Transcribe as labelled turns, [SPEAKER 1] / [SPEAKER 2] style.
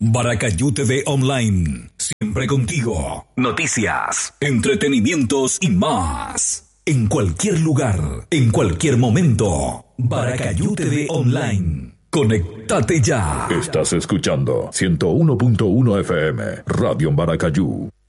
[SPEAKER 1] Baracayú TV Online, siempre contigo. Noticias, entretenimientos y más. En cualquier lugar, en cualquier momento. Baracayú TV Online. Conéctate ya.
[SPEAKER 2] Estás escuchando 101.1 FM, Radio Baracayú.